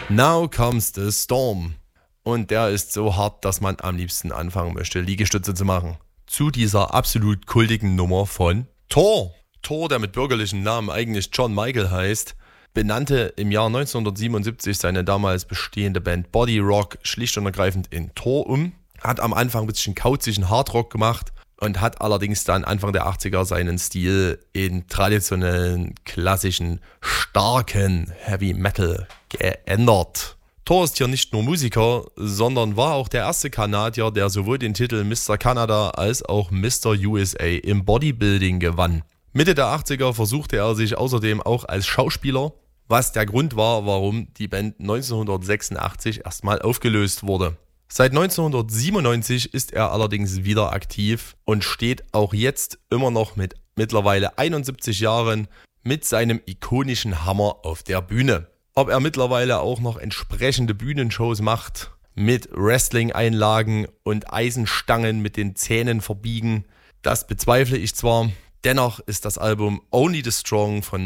Now Comes the Storm. Und der ist so hart, dass man am liebsten anfangen möchte, Liegestütze zu machen. Zu dieser absolut kultigen Nummer von Thor. Thor, der mit bürgerlichem Namen eigentlich John Michael heißt, benannte im Jahr 1977 seine damals bestehende Band Body Rock schlicht und ergreifend in Thor um. Hat am Anfang ein bisschen kauzigen Hardrock gemacht und hat allerdings dann Anfang der 80er seinen Stil in traditionellen, klassischen, starken Heavy Metal geändert. Thor ist hier nicht nur Musiker, sondern war auch der erste Kanadier, der sowohl den Titel Mr. Canada als auch Mr. USA im Bodybuilding gewann. Mitte der 80er versuchte er sich außerdem auch als Schauspieler, was der Grund war, warum die Band 1986 erstmal aufgelöst wurde. Seit 1997 ist er allerdings wieder aktiv und steht auch jetzt immer noch mit mittlerweile 71 Jahren mit seinem ikonischen Hammer auf der Bühne. Ob er mittlerweile auch noch entsprechende Bühnenshows macht, mit Wrestling-Einlagen und Eisenstangen mit den Zähnen verbiegen, das bezweifle ich zwar. Dennoch ist das Album Only the Strong von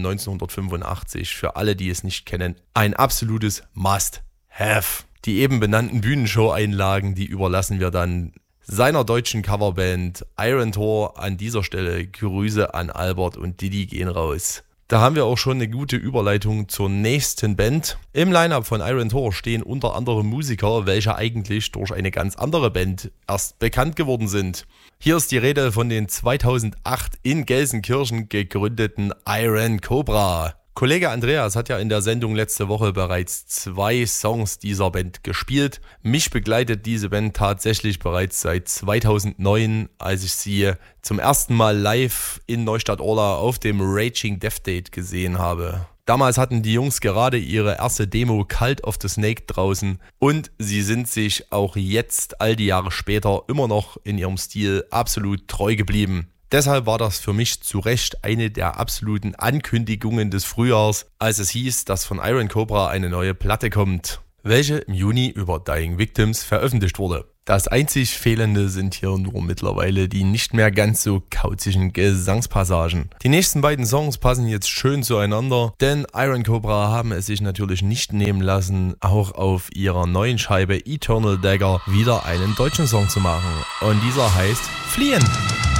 1985 für alle, die es nicht kennen, ein absolutes Must-Have. Die eben benannten Bühnenshow-Einlagen, die überlassen wir dann seiner deutschen Coverband Iron Thor. An dieser Stelle Grüße an Albert und Didi gehen raus. Da haben wir auch schon eine gute Überleitung zur nächsten Band. Im Line-Up von Iron Thor stehen unter anderem Musiker, welche eigentlich durch eine ganz andere Band erst bekannt geworden sind. Hier ist die Rede von den 2008 in Gelsenkirchen gegründeten Iron Cobra. Kollege Andreas hat ja in der Sendung letzte Woche bereits 2 Songs dieser Band gespielt. Mich begleitet diese Band tatsächlich bereits seit 2009, als ich sie zum ersten Mal live in Neustadt-Orla auf dem Raging Death Date gesehen habe. Damals hatten die Jungs gerade ihre erste Demo Cult of the Snake draußen und sie sind sich auch jetzt, all die Jahre später, immer noch in ihrem Stil absolut treu geblieben. Deshalb war das für mich zu Recht eine der absoluten Ankündigungen des Frühjahrs, als es hieß, dass von Iron Cobra eine neue Platte kommt, welche im Juni über Dying Victims veröffentlicht wurde. Das einzig Fehlende sind hier nur mittlerweile die nicht mehr ganz so kauzigen Gesangspassagen. Die nächsten beiden Songs passen jetzt schön zueinander, denn Iron Cobra haben es sich natürlich nicht nehmen lassen, auch auf ihrer neuen Scheibe Eternal Dagger wieder einen deutschen Song zu machen. Und dieser heißt Fliehen.